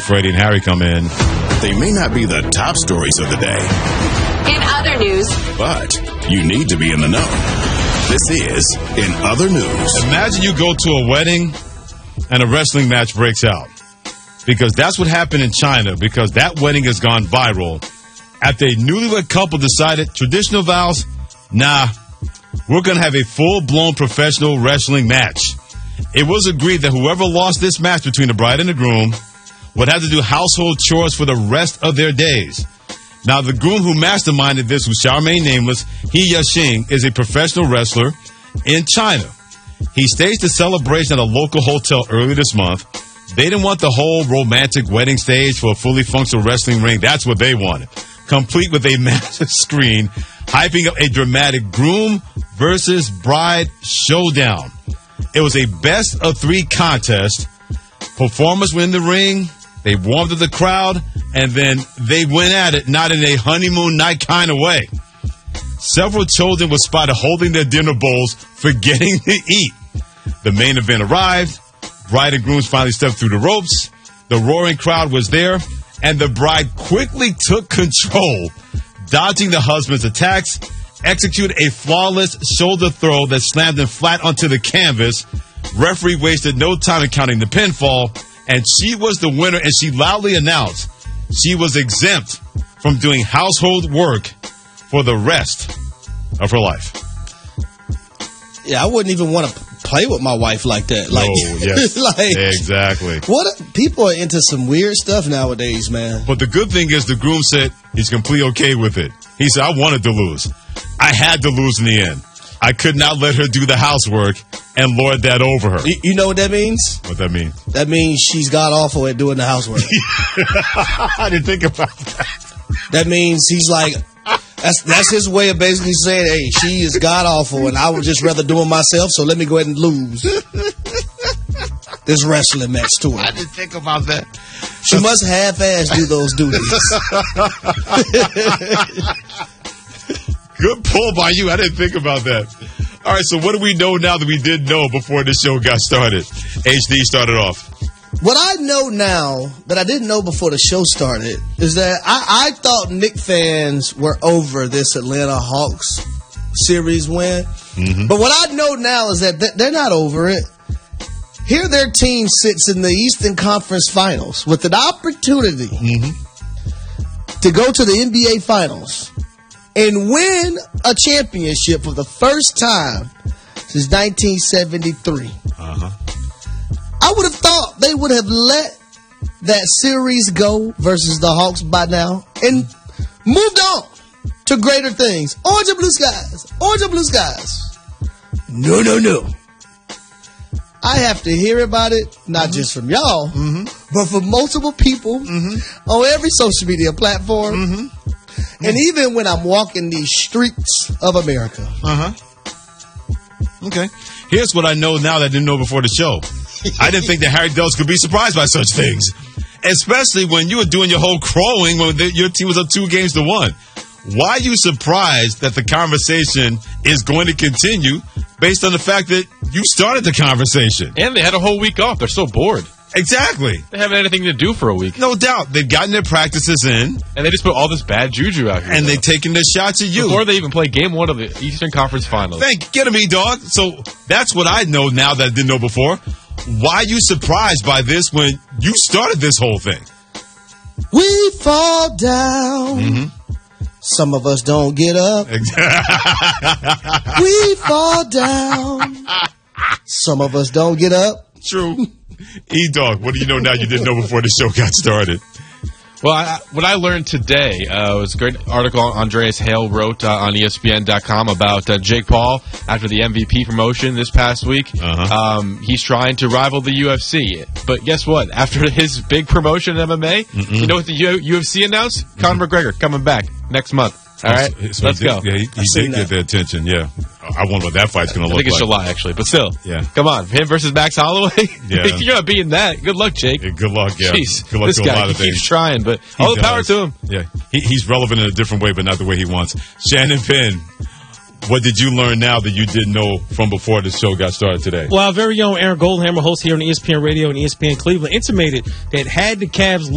Freddie and Harry come in. They may not be the top stories of the day. In other news. But you need to be in the know. This is In Other News. Imagine you go to a wedding and a wrestling match breaks out. Because that's what happened in China, because that wedding has gone viral. After a newlywed couple decided traditional vows, nah, we're going to have a full-blown professional wrestling match. It was agreed that whoever lost this match between the bride and the groom would have to do household chores for the rest of their days. Now, the groom who masterminded this, who shall remain nameless, He Yashing, is a professional wrestler in China. He staged the celebration at a local hotel early this month. They didn't want the whole romantic wedding stage for a fully functional wrestling ring. That's what they wanted. Complete with a massive screen, hyping up a dramatic groom versus bride showdown. It was a best-of-3 contest. Performers were in the ring. They warmed up the crowd, and then they went at it, not in a honeymoon night kind of way. Several children were spotted holding their dinner bowls, forgetting to eat. The main event arrived. Bride and grooms finally stepped through the ropes. The roaring crowd was there, and the bride quickly took control, dodging the husband's attacks, executed a flawless shoulder throw that slammed him flat onto the canvas. Referee wasted no time in counting the pinfall, and she was the winner, and she loudly announced she was exempt from doing household work for the rest of her life. Yeah, I wouldn't even want to play with my wife like that. Like, yes. like Exactly. People are into some weird stuff nowadays, man. But the good thing is the groom said he's completely okay with it. He said, I wanted to lose. I had to lose in the end. I could not let her do the housework and lord that over her. You know what that means? What that mean? That means she's god awful at doing the housework. I didn't think about that. That means he's like, that's his way of basically saying, hey, she is god awful and I would just rather do it myself, so let me go ahead and lose this wrestling match to her. I didn't think about that. She must half-ass do those duties. Good pull by you. I didn't think about that. All right, so what do we know now that we didn't know before the show got started? HD started off. What I know now that I didn't know before the show started is that I thought Knicks fans were over this Atlanta Hawks series win. Mm-hmm. But what I know now is that they're not over it. Here their team sits in the Eastern Conference Finals with an opportunity to go to the NBA Finals and win a championship for the first time since 1973. I would have thought they would have let that series go versus the Hawks by now and moved on to greater things. Orange and blue skies. Orange and blue skies. No, no, no. I have to hear about it, not just from y'all, but from multiple people on every social media platform. And even when I'm walking these streets of America. Okay. Here's what I know now that I didn't know before the show. I didn't think that Harry Dubs could be surprised by such things. Especially when you were doing your whole crowing when your team was up 2-1. Why are you surprised that the conversation is going to continue based on the fact that you started the conversation? And they had a whole week off. They're so bored. Exactly. They haven't had anything to do for a week. No doubt. They've gotten their practices in. And they just put all this bad juju out here. And they've taken their shots at you. Before they even play game 1 of the Eastern Conference Finals. Get him, E-Dog. So that's what I know now that I didn't know before. Why are you surprised by this when you started this whole thing? We fall down. Some of us don't get up. We fall down. Some of us don't get up. True. E-Dog, what do you know now you didn't know before the show got started? Well, what I learned today was a great article Andreas Hale wrote on ESPN.com about Jake Paul after the MVP promotion this past week. He's trying to rival the UFC. But guess what? After his big promotion in MMA, you know what the UFC announced? Conor McGregor coming back next month. All right, so let's go. Yeah, he did get their attention, yeah. I wonder what that fight's going to look like. I think it's July, actually, but still. Yeah. Come on, him versus Max Holloway? Yeah. You're not beating that. Good luck, Jake. Yeah, good luck, yeah. Jeez, good luck this to guy, a lot of he things. keeps trying, but all the power to him. Yeah, he's relevant in a different way, but not the way he wants. Shannon Penn, what did you learn now that you didn't know from before the show got started today? Well, our very own Aaron Goldhammer, host here on ESPN Radio and ESPN Cleveland, intimated that had the Cavs